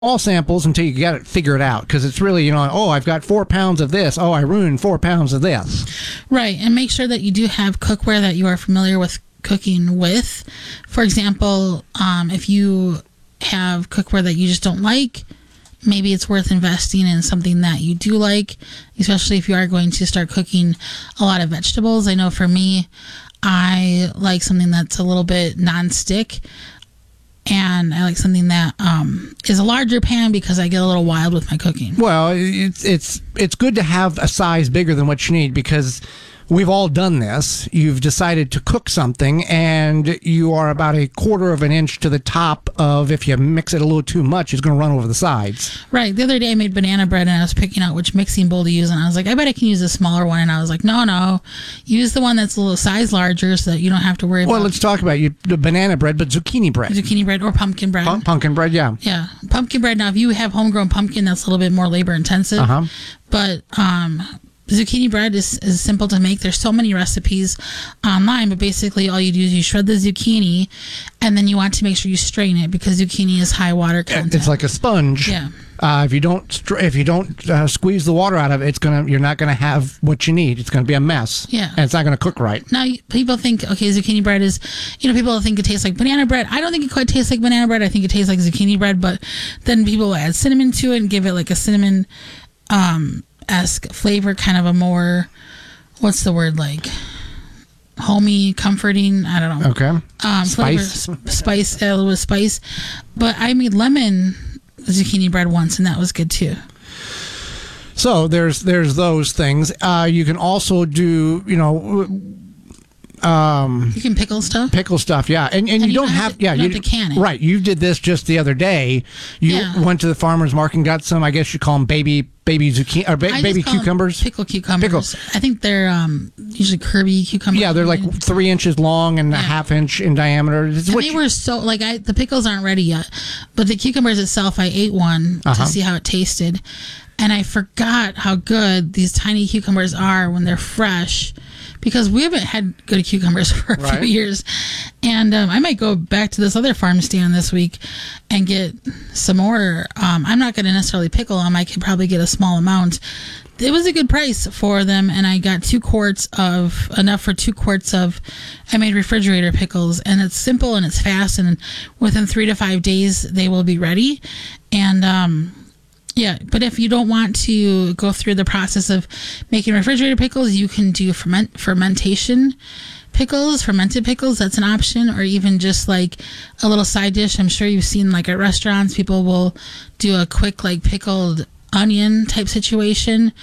small samples until you get it figured out, because it's really, I've got 4 pounds of this. Oh, I ruined 4 pounds of this. Right, and make sure that you do have cookware that you are familiar with cooking with. For example, if you have cookware that you just don't like, maybe it's worth investing in something that you do like, especially if you are going to start cooking a lot of vegetables. I know for me, I like something that's a little bit non-stick, and I like something that is a larger pan because I get a little wild with my cooking. Well, it's good to have a size bigger than what you need, because we've all done this. You've decided to cook something, and you are about 1/4 of an inch to the top of, if you mix it a little too much, it's going to run over the sides. Right. The other day I made banana bread, and I was picking out which mixing bowl to use, and I was like, I bet I can use a smaller one. And I was like, no. Use the one that's a little size larger so that you don't have to worry about. Well, let's talk about the banana bread, but zucchini bread. Zucchini bread or pumpkin bread. Pumpkin bread, yeah. Yeah. Pumpkin bread. Now, if you have homegrown pumpkin, that's a little bit more labor intensive. Uh-huh. But zucchini bread is simple to make. There's so many recipes online, but basically all you do is you shred the zucchini, and then you want to make sure you strain it, because zucchini is high water content. It's like a sponge. Yeah. If you don't squeeze the water out of it, you're not gonna have what you need. It's gonna be a mess. Yeah. And it's not gonna cook right. Now, people think, okay, zucchini bread is, people think it tastes like banana bread. I don't think it quite tastes like banana bread. I think it tastes like zucchini bread, but then people will add cinnamon to it and give it like a cinnamon esque flavor, kind of a more, what's the word, like homey, comforting, I don't know. Okay. Spice. Spice, a little bit of spice. But I made lemon zucchini bread once, and that was good too. So there's those things. You can also do, you can pickle stuff. Pickle stuff, yeah, and you don't have to can it. Right. You did this just the other day. You went to the farmer's market and got some. I guess you call them baby zucchini or baby cucumbers. Pickle cucumbers. I think they're usually Kirby cucumbers. Yeah, they're like 3 inches long and a ½ inch in diameter. They were so the pickles aren't ready yet, but the cucumbers itself, I ate one to see how it tasted, and I forgot how good these tiny cucumbers are when they're fresh, because we haven't had good cucumbers for a few years. And I might go back to this other farm stand this week and get some more. I'm not going to necessarily pickle them. I could probably get a small amount. It was a good price for them, and I got enough for 2 quarts of, I made refrigerator pickles, and it's simple and it's fast, and within 3 to 5 days they will be ready. And yeah, but if you don't want to go through the process of making refrigerator pickles, you can do fermented pickles. That's an option, or even just like a little side dish. I'm sure you've seen like at restaurants, people will do a quick like pickled onion type situation,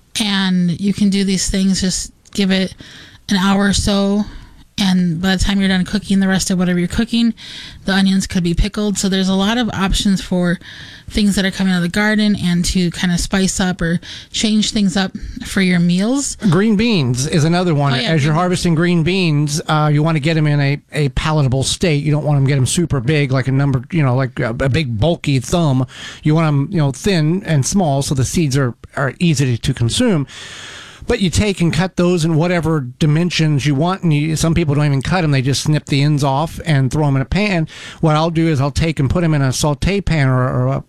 and you can do these things. Just give it an hour or so, and by the time you're done cooking the rest of whatever you're cooking, the onions could be pickled. So there's a lot of options for things that are coming out of the garden, and to kind of spice up or change things up for your meals. Green beans is another one. As you're harvesting green beans, you want to get them in a palatable state. You don't want them to get them super big, like like a big bulky thumb. You want them, thin and small, so the seeds are easy to consume. But you take and cut those in whatever dimensions you want, and some people don't even cut them. They just snip the ends off and throw them in a pan. What I'll do is I'll take and put them in a saute pan, or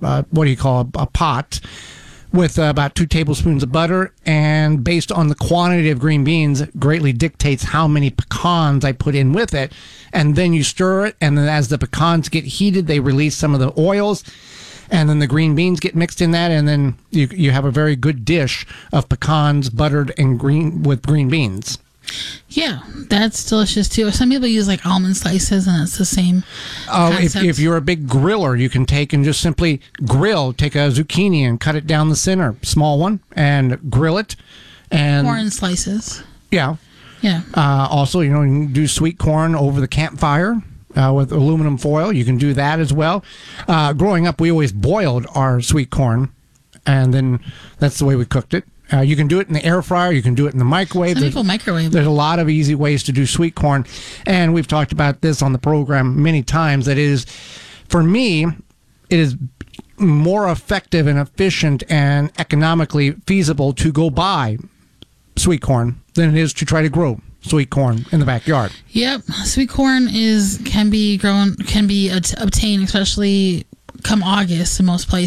a pot, with about 2 tablespoons of butter. And based on the quantity of green beans, greatly dictates how many pecans I put in with it. And then you stir it, and then as the pecans get heated, they release some of the oils. And then the green beans get mixed in that, and then you have a very good dish of pecans buttered and with green beans. Yeah, that's delicious too. Some people use like almond slices, and it's the same concept. If you're a big griller, you can take and just simply take a zucchini and cut it down the center, small one, and grill it. And corn slices. Yeah. Yeah. Also, you can do sweet corn over the campfire. With aluminum foil. You can do that as well. Growing up, we always boiled our sweet corn, and then that's the way we cooked it. You can do it in the air fryer. You can do it in the microwave. Some people microwave. There's a lot of easy ways to do sweet corn, and we've talked about this on the program many times. That is, for me, it is more effective and efficient and economically feasible to go buy sweet corn than it is to try to grow sweet corn in the backyard. Yep, sweet corn can be obtained, especially come August in most places.